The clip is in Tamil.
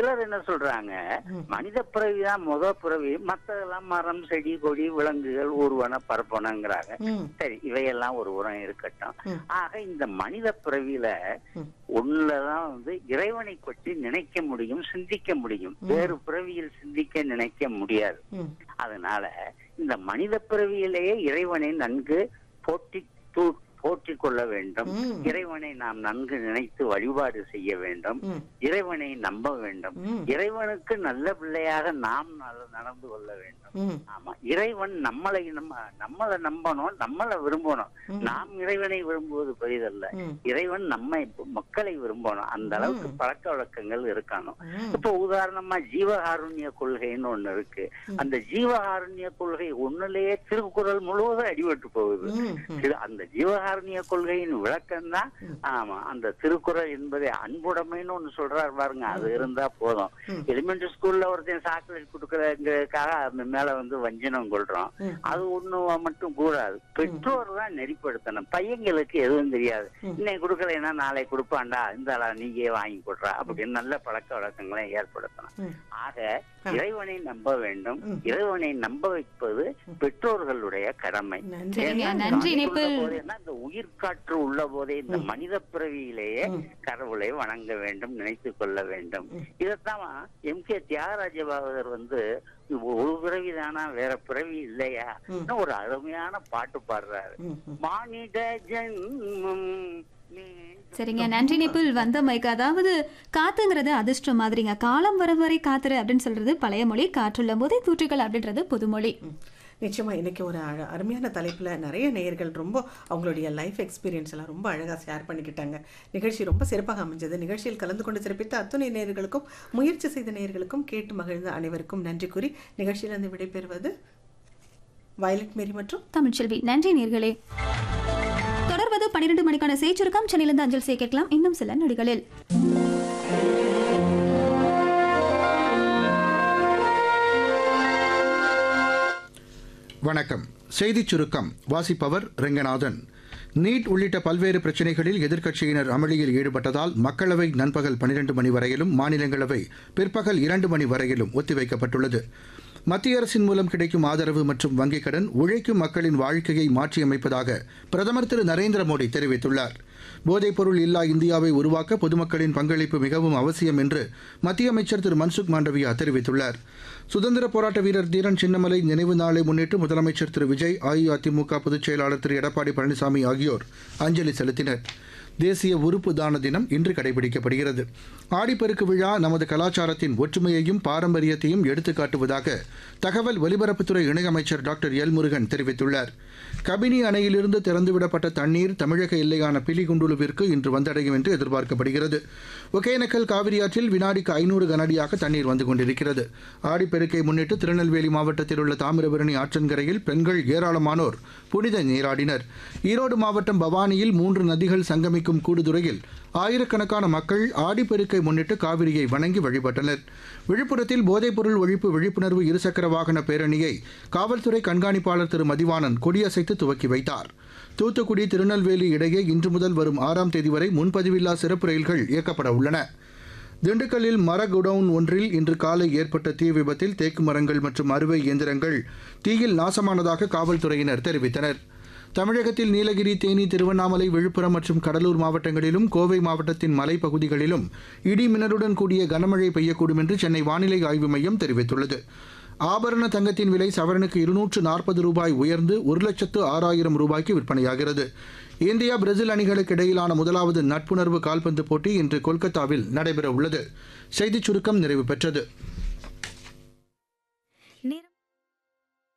சிலர் என்ன சொல்றாங்க, மனித பிறவிதான் பிறவி, மத்ததெல்லாம் மரம் செடி கொடி விலங்குகள் ஊர்வன பரப்பனங்கிறாங்க. சரி, இவையெல்லாம் ஒரு உரம் இருக்கட்டும். ஆக இந்த மனித பிறவியில ஒண்ணுலதான் இறைவனை பற்றி நினைக்க முடியும், சிந்திக்க முடியும். வேறு பிறவியில் சிந்திக்க நினைக்க முடியாது. அதனால இந்த மனித பிறவியிலேயே இறைவனை நன்கு போற்றிக் கொள்ள வேண்டும். இறைவனை நாம் நன்கு நினைத்து வழிபாடு செய்ய வேண்டும். இறைவனை நம்ப வேண்டும். இறைவனுக்கு நல்ல பிள்ளையாக நாம் நடந்து கொள்ள வேண்டும். ஆமா, இறைவன் நம்மளை நம்பணும், நம்மளை விரும்பணும். நாம் இறைவனை விரும்புவது பெரிதல்ல. இறைவன் மக்களை விரும்பணும். அந்த அளவுக்கு பழக்க வழக்கங்கள் இருக்கணும். இப்ப உதாரணமா ஜீவகாருண்ய கொள்கைன்னு ஒண்ணு இருக்கு. அந்த ஜீவகாருண்ய கொள்கை ஒண்ணுலயே திருக்குறள் முழுவதும் அடிபட்டு போகுது. அந்த ஜீவகாருண்ய கொள்கையின் விளக்கம் தான் அந்த திருக்குறள் என்பதை அன்புடைமைன்னு ஒண்ணு சொல்றாரு பாருங்க, அது இருந்தா போதும். எலிமெண்டரி ஸ்கூல்ல ஒருத்தன் சாக்லேட் கொடுக்கறதுக்காக அந்த மேல வஞ்சனம் கொள்றோம், அது ஒண்ணு மட்டும் கூடாது. பெற்றோர் தான் நெறிப்படுத்தணும். பையங்களுக்கு எதுவும் தெரியாது, இன்னைக்கு கொடுக்கலைன்னா நாளை கொடுப்பாண்டா, இந்த நீங்க வாங்கி கொடுறா அப்படின்னு நல்ல பழக்க வழக்கங்களை ஏற்படுத்தணும். ஆக இறைவனை நம்ப வேண்டும். இறைவனை நம்ப வைப்பது பெற்றோர்களுடைய கடமை. இந்த உயிர்காற்று உள்ள போதே இந்த மனித பிறவியிலேயே கடவுளை வணங்க வேண்டும், நினைத்துக் கொள்ள வேண்டும். இதத்தான் எம்.கே. தியாகராஜ பாகவதர் ஒரு பிறவி தானா, வேற பிறவி இல்லையா ஒரு அருமையான பாட்டு பாடுறாரு. மானிட ஜென்மம். சரிங்க, நன்றி நிபில் வந்த மைக்கு. அதாவது காத்துங்கிறது அதிர்ஷ்டம் மாதிரிங்க. காலம் வரும் வரை காத்துரு அப்படின்னு சொல்றது பழைய மொழி, காற்றுள்ள போதே தூற்றுகள் அப்படின்றது புதுமொழி. நிச்சயமாக இன்றைக்கி ஒரு அருமையான தலைப்பில் நிறைய நேயர்கள் ரொம்ப அவங்களுடைய லைஃப் எக்ஸ்பீரியன்ஸ் எல்லாம் ரொம்ப அழகாக ஷேர் பண்ணிக்கிட்டாங்க. நிகழ்ச்சி ரொம்ப சிறப்பாக அமைஞ்சது. நிகழ்ச்சியில் கலந்து கொண்டு சிறப்பித்த அத்துணை நேயர்களுக்கும் முயற்சி செய்த நேயர்களுக்கும் கேட்டு மகிழ்ந்த அனைவருக்கும் நன்றி கூறி நிகழ்ச்சியிலிருந்து விடைபெறுவது வயலட் மேரி மற்றும் தமிழ்ச்செல்வி. நன்றி நேயர்களே. தொடர்வது 12 மணிக்கான செய்திச்சுருக்கம். சென்னையிலிருந்து அஞ்சல் செய்ய கேட்கலாம் இன்னும் சில நொடிகளில். வணக்கம். செய்திச் சுருக்கம் வாசிப்பவர் ரெங்கநாதன். நீட் உள்ளிட்ட பல்வேறு பிரச்சினைகளில் எதிர்க்கட்சியினர் அமளியில் ஈடுபட்டதால் மக்களவை நண்பகல் 12 மணி வரையிலும், மாநிலங்களவை பிற்பகல் 2 மணி வரையிலும் ஒத்திவைக்கப்பட்டுள்ளது. மத்திய அரசின் மூலம் கிடைக்கும் ஆதரவு மற்றும் வங்கிக் கடன் உழைக்கும் மக்களின் வாழ்க்கையை மாற்றியமைப்பதாக பிரதமர் திரு நரேந்திர மோடி தெரிவித்துள்ளார். போதைப்பொருள் இல்லா இந்தியாவை உருவாக்க பொதுமக்களின் பங்களிப்பு மிகவும் அவசியம் என்று மத்திய அமைச்சர் திரு மன்சுக் மாண்டவியா தெரிவித்துள்ளார். சுதந்திர போராட்ட வீரர் தீரன் சின்னமலை நினைவு நாளை முன்னிட்டு முதலமைச்சர் திரு விஜய், அஇஅதிமுக பொதுச் செயலாளர் திரு எடப்பாடி பழனிசாமி ஆகியோர் அஞ்சலி செலுத்தினர். தேசிய உறுப்பு தான தினம் இன்று கடைபிடிக்கப்படுகிறது. ஆடிப்பெருக்கு விழா நமது கலாச்சாரத்தின் ஒற்றுமையையும் பாரம்பரியத்தையும் எடுத்துக்காட்டுவதாக தகவல் ஒலிபரப்புத்துறை இணையமைச்சர் டாக்டர் எல் முருகன் தெரிவித்துள்ளார். கபினி அணையிலிருந்து திறந்துவிடப்பட்ட தண்ணீர் தமிழக எல்லையான பிலிகுண்டுலுவிற்கு இன்று வந்தடையும் என்று எதிர்பார்க்கப்படுகிறது. ஒகேனக்கல் காவிரி ஆற்றில் வினாடிக்கு 500 கனஅடியாக தண்ணீர் வந்து கொண்டிருக்கிறது. ஆடிப்பெருக்கை முன்னிட்டு திருநெல்வேலி மாவட்டத்தில் உள்ள தாமிரபரணி ஆற்றங்கரையில் பெண்கள் ஏராளமானோர் புனித நீராடினர். ஈரோடு மாவட்டம் பவானியில் 3 நதிகள் சங்கமிக்கும் கூடுதுறையில் ஆயிரக்கணக்கான மக்கள் ஆடிப்பெருக்கை முன்னிட்டு காவிரியை வணங்கி வழிபட்டனர். விழுப்புரத்தில் போதைப்பொருள் ஒழிப்பு விழிப்புணர்வு இருசக்கர வாகன பேரணியை காவல்துறை கண்காணிப்பாளர் திரு மதிவாணன் கொடியசைத்து துவக்கி வைத்தார். தூத்துக்குடி திருநெல்வேலி இடையே இன்று முதல் வரும் 6ஆம் தேதி வரை முன்பதிவில்லா சிறப்பு ரயில்கள் இயக்கப்பட உள்ளன. திண்டுக்கல்லில் மர குடவுன் ஒன்றில் இன்று காலை ஏற்பட்ட தீ விபத்தில் தேக்கு மரங்கள் மற்றும் அறுவை இயந்திரங்கள் தீயில் நாசமானதாக காவல்துறையினர் தெரிவித்தனர். தமிழகத்தில் நீலகிரி, தேனி, திருவண்ணாமலை, விழுப்புரம் மற்றும் கடலூர் மாவட்டங்களிலும் கோவை மாவட்டத்தின் மலைப்பகுதிகளிலும் இடி மின்னலுடன் கூடிய கனமழை பெய்யக்கூடும் என்று சென்னை வானிலை ஆய்வு மையம் தெரிவித்துள்ளது. ஆபரண தங்கத்தின் விலை சவரனுக்கு 240 ரூபாய் உயர்ந்து 1,06,000 ரூபாய்க்கு விற்பனையாகிறது. இந்தியா பிரேசில் அணிகளுக்கு இடையிலான முதலாவது நட்புணர்வு கால்பந்து போட்டி இன்று கொல்கத்தாவில் நடைபெறவுள்ளது. செய்திச் சுருக்கம் நிறைவு பெற்றது.